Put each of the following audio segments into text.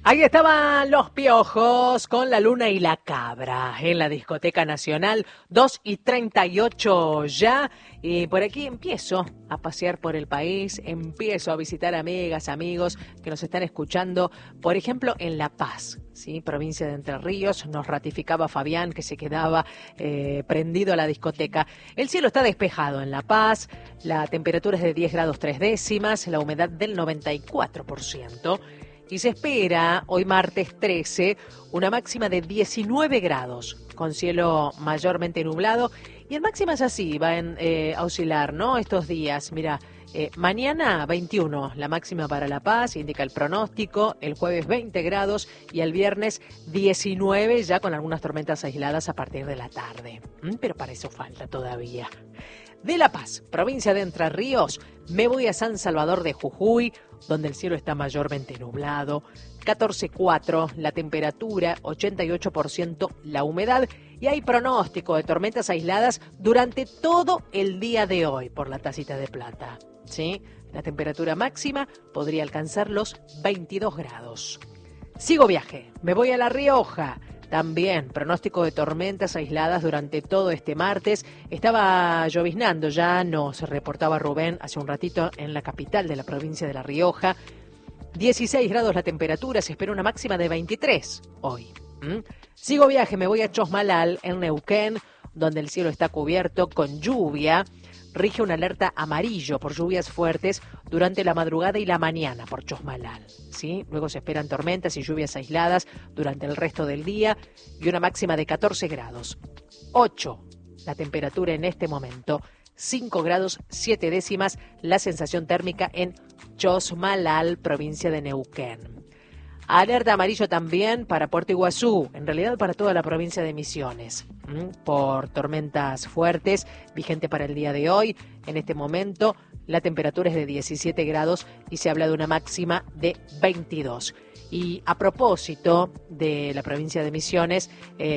Ahí estaban los Piojos con La Luna y la Cabra en la Discoteca Nacional, 2:38 ya. Y por aquí empiezo a pasear por el país, empiezo a visitar amigas, amigos que nos están escuchando, por ejemplo, en La Paz, ¿sí? Provincia de Entre Ríos. Nos ratificaba Fabián que se quedaba prendido a la discoteca. El cielo está despejado en La Paz, la temperatura es de 10 grados 3 décimas, la humedad del 94%. Y se espera, hoy martes 13, una máxima de 19 grados, con cielo mayormente nublado. Y en máximas así van a oscilar, ¿no? Estos días, mira, mañana 21, la máxima para La Paz, indica el pronóstico. El jueves 20 grados y el viernes 19, ya con algunas tormentas aisladas a partir de la tarde. Pero para eso falta todavía. De La Paz, provincia de Entre Ríos, me voy a San Salvador de Jujuy, donde el cielo está mayormente nublado, 14,4 la temperatura, 88% la humedad, y hay pronóstico de tormentas aisladas durante todo el día de hoy por la tacita de plata, ¿sí? La temperatura máxima podría alcanzar los 22 grados. Sigo viaje, me voy a La Rioja. También pronóstico de tormentas aisladas durante todo este martes. Estaba lloviznando ya, nos reportaba Rubén hace un ratito en la capital de la provincia de La Rioja. 16 grados la temperatura, se espera una máxima de 23 hoy. Sigo viaje, me voy a Chosmalal, en Neuquén, donde el cielo está cubierto con lluvia. Rige una alerta amarillo por lluvias fuertes durante la madrugada y la mañana por Chosmalal, ¿sí? Luego se esperan tormentas y lluvias aisladas durante el resto del día y una máxima de 14 grados. 8 la temperatura en este momento, 5 grados 7 décimas la sensación térmica en Chosmalal, provincia de Neuquén. Alerta amarillo también para Puerto Iguazú, en realidad para toda la provincia de Misiones, por tormentas fuertes, vigente para el día de hoy. En este momento la temperatura es de 17 grados y se habla de una máxima de 22. Y a propósito de la provincia de Misiones,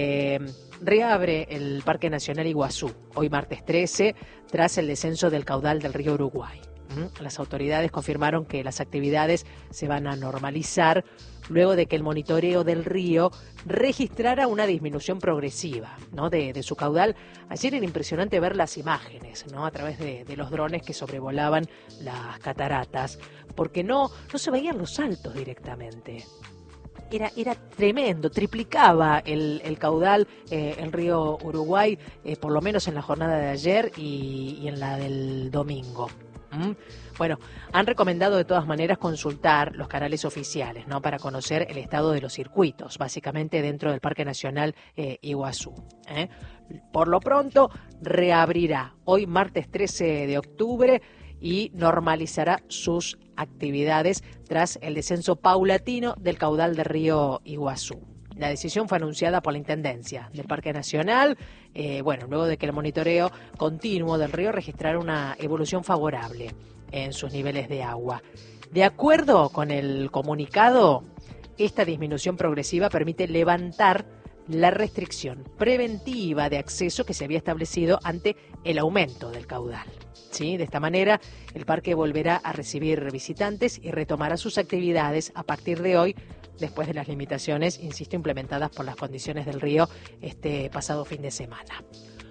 reabre el Parque Nacional Iguazú, hoy martes 13, tras el descenso del caudal del río Uruguay. Las autoridades confirmaron que las actividades se van a normalizar luego de que el monitoreo del río registrara una disminución progresiva, ¿no? de su caudal. Ayer era impresionante ver las imágenes, ¿no? A través de los drones que sobrevolaban las cataratas, porque no se veían los saltos directamente. Era tremendo, triplicaba el caudal el río Uruguay, por lo menos en la jornada de ayer y en la del domingo. Bueno, han recomendado de todas maneras consultar los canales oficiales, ¿no? Para conocer el estado de los circuitos, básicamente dentro del Parque Nacional Iguazú. Por lo pronto, reabrirá hoy martes 13 de octubre y normalizará sus actividades tras el descenso paulatino del caudal del río Iguazú. La decisión fue anunciada por la Intendencia del Parque Nacional, luego de que el monitoreo continuo del río registrara una evolución favorable en sus niveles de agua. De acuerdo con el comunicado, esta disminución progresiva permite levantar la restricción preventiva de acceso que se había establecido ante el aumento del caudal. ¿Sí? De esta manera, el parque volverá a recibir visitantes y retomará sus actividades a partir de hoy, después de las limitaciones, insisto, implementadas por las condiciones del río este pasado fin de semana.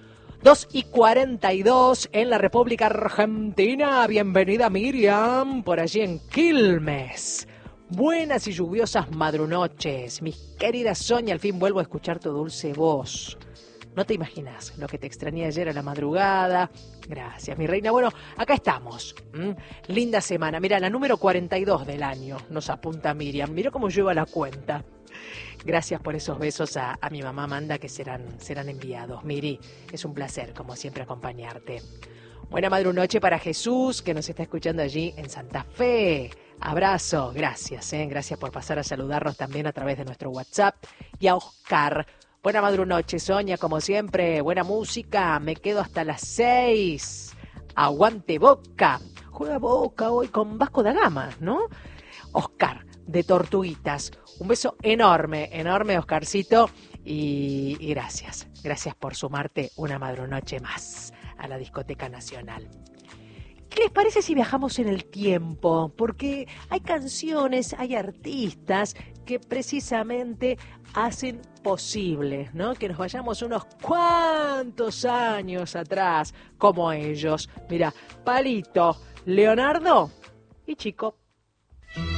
2:42 en la República Argentina. Bienvenida Miriam, por allí en Quilmes. Buenas y lluviosas madrunoches. Mi querida Sonia, al fin vuelvo a escuchar tu dulce voz. No te imaginas lo que te extrañé ayer a la madrugada. Gracias, mi reina. Bueno, acá estamos. Linda semana. Mira, la número 42 del año nos apunta Miriam. Mira cómo lleva la cuenta. Gracias por esos besos a mi mamá Amanda que serán enviados. Miri, es un placer, como siempre, acompañarte. Buena madrunoche para Jesús, que nos está escuchando allí en Santa Fe. Abrazo. Gracias, Gracias por pasar a saludarnos también a través de nuestro WhatsApp. Y a Oscar. Buena madrunoche, Sonia, como siempre. Buena música. Me quedo hasta las 6. Aguante Boca. Juega Boca hoy con Vasco da Gama, ¿no? Oscar, de Tortuguitas. Un beso enorme, enorme, Oscarcito. Y gracias. Gracias por sumarte una madrunoche más a la Discoteca Nacional. ¿Qué les parece si viajamos en el tiempo? Porque hay canciones, hay artistas que precisamente hacen posible, ¿no? Que nos vayamos unos cuantos años atrás, como ellos. Mira, Palito, Leonardo y Chico.